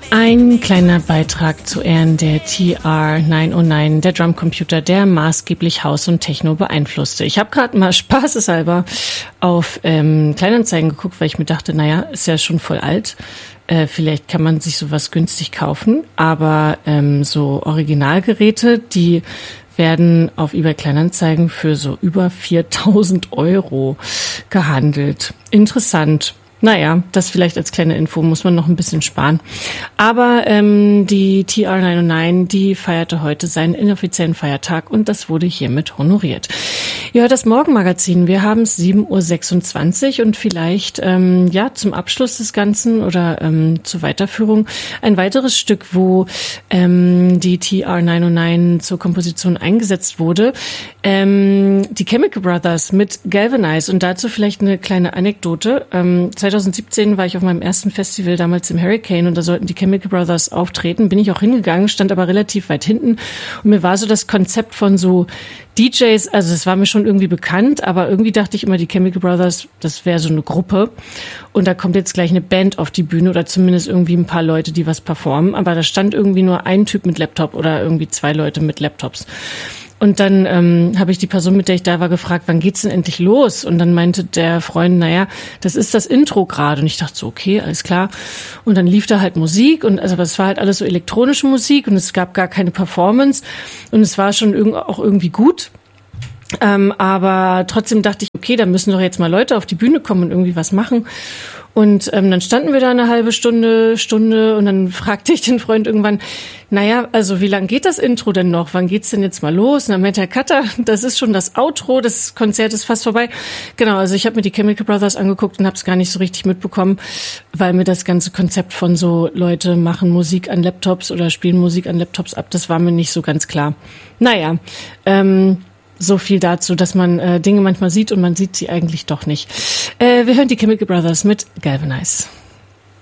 Ein kleiner Beitrag zu Ehren der TR-909, der Drumcomputer, der maßgeblich House und Techno beeinflusste. Ich habe gerade mal spaßeshalber auf Kleinanzeigen geguckt, weil ich mir dachte, naja, ist ja schon voll alt. Vielleicht kann man sich sowas günstig kaufen, aber so Originalgeräte, die werden auf eBay Kleinanzeigen für so über 4.000 € gehandelt. Interessant. Naja, das vielleicht als kleine Info, muss man noch ein bisschen sparen. Aber die TR-909, die feierte heute seinen inoffiziellen Feiertag und das wurde hiermit honoriert. Ihr hört das Morgenmagazin, wir haben es 7:26 Uhr und vielleicht zum Abschluss des Ganzen oder zur Weiterführung ein weiteres Stück, wo die TR-909 zur Komposition eingesetzt wurde. Die Chemical Brothers mit Galvanize und dazu vielleicht eine kleine Anekdote. 2017 war ich auf meinem ersten Festival, damals im Hurricane, und da sollten die Chemical Brothers auftreten. Bin ich auch hingegangen, stand aber relativ weit hinten. Und mir war so das Konzept von so DJs, also es war mir schon irgendwie bekannt, aber irgendwie dachte ich immer, die Chemical Brothers, das wäre so eine Gruppe. Und da kommt jetzt gleich eine Band auf die Bühne oder zumindest irgendwie ein paar Leute, die was performen. Aber da stand irgendwie nur ein Typ mit Laptop oder irgendwie 2 Leute mit Laptops. Und dann habe ich die Person, mit der ich da war, gefragt, wann geht's denn endlich los? Und dann meinte der Freund, naja, das ist das Intro gerade. Und ich dachte so, okay, alles klar. Und dann lief da halt Musik und also es war halt alles so elektronische Musik und es gab gar keine Performance und es war schon auch irgendwie gut. Aber trotzdem dachte ich, okay, da müssen doch jetzt mal Leute auf die Bühne kommen und irgendwie was machen. Und dann standen wir da eine halbe Stunde und dann fragte ich den Freund irgendwann, naja, also wie lang geht das Intro denn noch? Wann geht's denn jetzt mal los? Und dann meinte der Cutter, das ist schon das Outro, das Konzert ist fast vorbei. Genau, also ich habe mir die Chemical Brothers angeguckt und habe es gar nicht so richtig mitbekommen, weil mir das ganze Konzept von so Leute machen Musik an Laptops oder spielen Musik an Laptops ab, das war mir nicht so ganz klar. Naja, so viel dazu, dass man Dinge manchmal sieht und man sieht sie eigentlich doch nicht. Wir hören die Chemical Brothers mit Galvanize.